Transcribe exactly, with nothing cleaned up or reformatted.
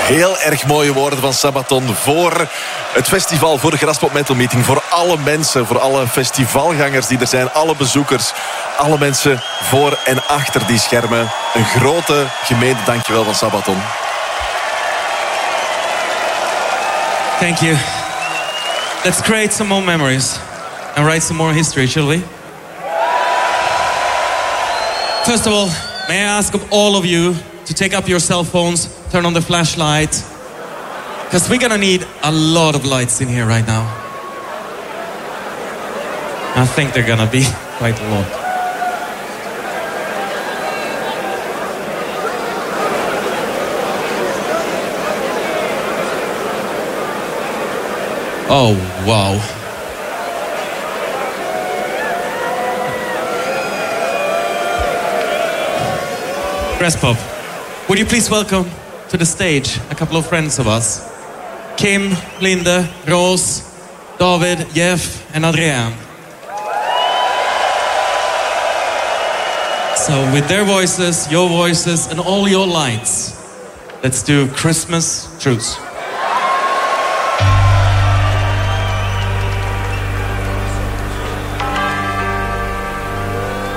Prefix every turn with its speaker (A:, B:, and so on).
A: Heel erg mooie woorden van Sabaton voor het festival, voor de Graspop Metal Meeting. Voor alle mensen, voor alle festivalgangers die er zijn, alle bezoekers. Alle mensen voor en achter die schermen. Een grote gemeente dankjewel van Sabaton.
B: Thank you. Let's create some more memories and write some more history, shall we? First of all, may I ask of all of you to take up your cell phones, turn on the flashlight, because we're gonna need a lot of lights in here right now. I think they're gonna be quite a lot. Oh, wow. Graspop, would you please welcome to the stage a couple of friends of us? Kim, Linda, Rose, David, Jeff, and Adrian. So with their voices, your voices, and all your lights, let's do Christmas Truce.